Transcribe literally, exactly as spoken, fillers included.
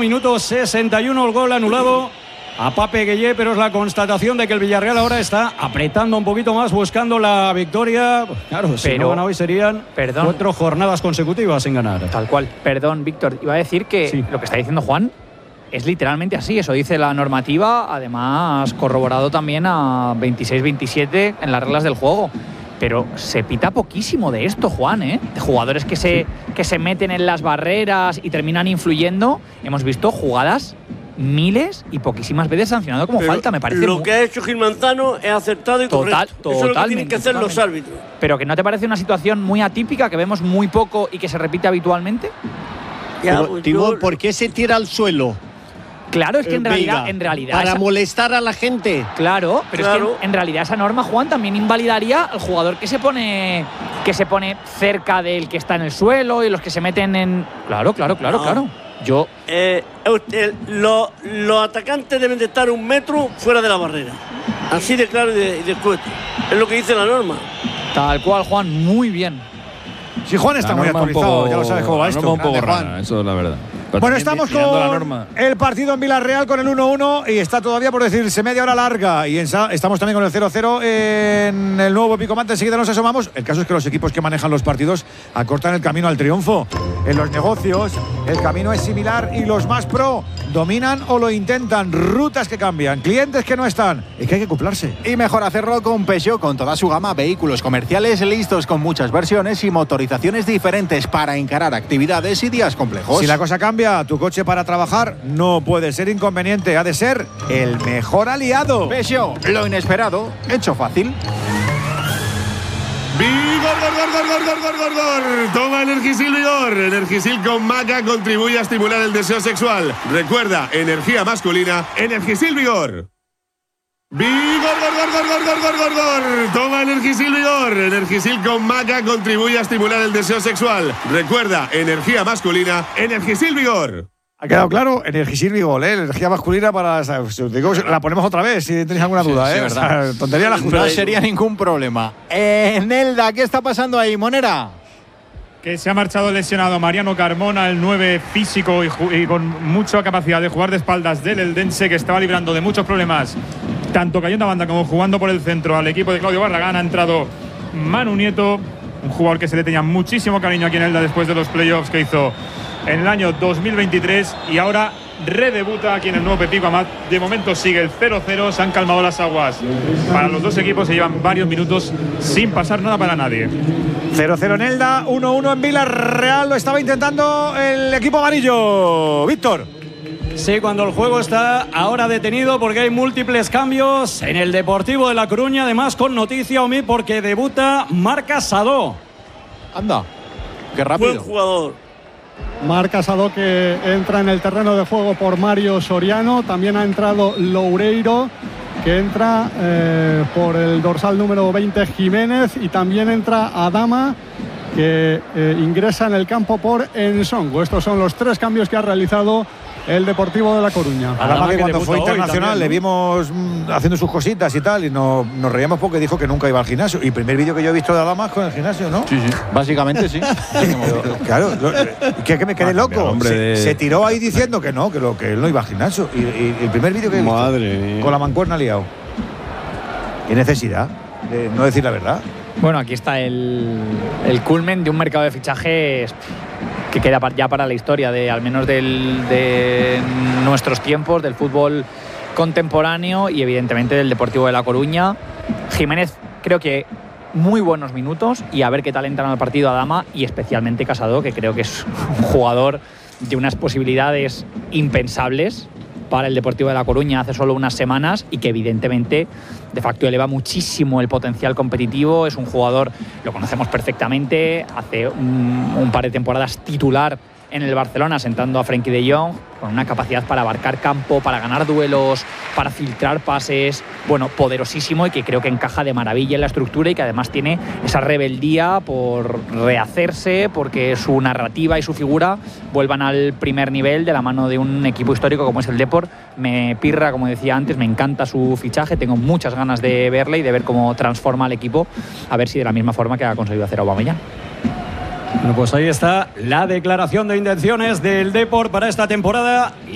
minuto sesenta y uno, el gol anulado a Pape Gueye, pero es la constatación de que el Villarreal ahora está apretando un poquito más, buscando la victoria. Claro, si pero, no gana hoy serían perdón, cuatro jornadas consecutivas sin ganar. Tal cual. Perdón, Víctor, iba a decir que sí, lo que está diciendo Juan es literalmente así, eso dice la normativa, además corroborado también a veintiséis veintisiete en las reglas del juego. Pero se pita poquísimo de esto, Juan, ¿eh? De jugadores que se, sí. que se meten en las barreras y terminan influyendo. Hemos visto jugadas miles y poquísimas veces sancionado como pero falta, me parece. Lo muy... que ha hecho Gil Manzano es acertado y Total, correcto. Eso es lo que tienen que hacer totalmente. los árbitros. Pero que ¿no te parece una situación muy atípica, que vemos muy poco y que se repite habitualmente? Ya, pero, Tibor, yo... ¿por qué se tira al suelo? Claro, es que en eh, realidad, venga, en realidad para esa... molestar a la gente. Claro, pero claro. es que en, en realidad esa norma, Juan, también invalidaría al jugador que se pone que se pone cerca del que está en el suelo y los que se meten en. Claro, claro, claro, no. claro. Yo. Eh, el, lo, los atacantes deben de estar un metro fuera de la barrera. Así de claro y de, y de escueto. Es lo que dice la norma. Tal cual, Juan, muy bien. Sí, Juan está muy actualizado, poco, ya lo sabes cómo va esto. Un poco rara, eso es la verdad. Pero bueno, estamos con el partido en Villarreal con el uno uno y está todavía por decirse media hora larga. Y en, estamos también con el cero cero en el nuevo Picomante. Enseguida nos asomamos. El caso es que los equipos que manejan los partidos acortan el camino al triunfo. En los negocios el camino es similar y los más pro dominan o lo intentan. Rutas que cambian, clientes que no están. Es que hay que acoplarse. Y mejor hacerlo con Peugeot, con toda su gama vehículos comerciales listos con muchas versiones y motorizaciones diferentes para encarar actividades y días complejos. Si la cosa cambia, tu coche para trabajar no puede ser inconveniente, ha de ser el mejor aliado. Peugeot, lo inesperado, hecho fácil. ¡Vigor, gor, gor, gor, gor, gor, gor, gor! Toma Energisil Vigor. Energisil con maca contribuye a estimular el deseo sexual. Recuerda, energía masculina, Energisil Vigor. ¡Vigor, gor, gor, gor, gor, gor, gor, gor, gor! Toma Energisil Vigor. Energisil con maca contribuye a estimular el deseo sexual. Recuerda, energía masculina, Energisil Vigor. Ha quedado claro, Energisil Vigor, ¿eh? Energía masculina para... Digo, la ponemos otra vez, si tenéis alguna duda, sí, ¿eh? Sí, o sea, tontería la No sería ningún problema. Eh, Nelda, ¿qué está pasando ahí, Monera? Que se ha marchado lesionado Mariano Carmona, el nueve físico y, y con mucha capacidad de jugar de espaldas del Eldense, que estaba librando de muchos problemas, tanto cayendo a banda como jugando por el centro al equipo de Claudio Barragán. Ha entrado Manu Nieto, un jugador que se le tenía muchísimo cariño aquí en Elda después de los playoffs que hizo en el año dos mil veintitrés y ahora redebuta aquí en el nuevo Pepico Amat. De momento sigue el cero cero, se han calmado las aguas para los dos equipos, se llevan varios minutos sin pasar nada para nadie. cero cero en Elda, uno uno en Villarreal, lo estaba intentando el equipo amarillo. Víctor. Sí, cuando el juego está ahora detenido porque hay múltiples cambios en el Deportivo de La Coruña, además con noticia, Omi, porque debuta Marc Casado. Anda, qué rápido. Buen jugador. Marc Casado, que entra en el terreno de juego por Mario Soriano. También ha entrado Loureiro, que entra eh, por el dorsal número veinte, Jiménez. Y también entra Adama, que eh, ingresa en el campo por Ensongo. Estos son los tres cambios que ha realizado el Deportivo de La Coruña. Además, que cuando fue internacional también, ¿no? Le vimos mmm, haciendo sus cositas y tal, y no, nos reíamos porque dijo que nunca iba al gimnasio. Y el primer vídeo que yo he visto de Adama con el gimnasio, ¿no? Sí, sí, básicamente sí. Pero, claro, lo, que, que me quedé loco. Hombre se, de... se tiró ahí diciendo que no, que, lo, que él no iba al gimnasio. Y, y el primer vídeo que he visto, Madre con la mancuerna liado. ¿Qué necesidad de no decir la verdad? Bueno, aquí está el, el culmen de un mercado de fichajes que queda ya para la historia, de al menos del, de nuestros tiempos, del fútbol contemporáneo y evidentemente del Deportivo de La Coruña. Jiménez, creo que muy buenos minutos, y a ver qué tal entran al partido Adama y especialmente Casado, que creo que es un jugador de unas posibilidades impensables para el Deportivo de La Coruña hace solo unas semanas, y que evidentemente de facto eleva muchísimo el potencial competitivo. Es un jugador, lo conocemos perfectamente, hace un, un par de temporadas titular en el Barcelona, sentando a Frenkie de Jong, con una capacidad para abarcar campo, para ganar duelos, para filtrar pases, bueno, poderosísimo, y que creo que encaja de maravilla en la estructura, y que además tiene esa rebeldía por rehacerse, porque su narrativa y su figura vuelvan al primer nivel de la mano de un equipo histórico como es el Depor. Me pirra, como decía antes, me encanta su fichaje, tengo muchas ganas de verle y de ver cómo transforma al equipo, a ver si de la misma forma que ha conseguido hacer Aubameyang. Bueno, pues ahí está la declaración de intenciones del Depor para esta temporada.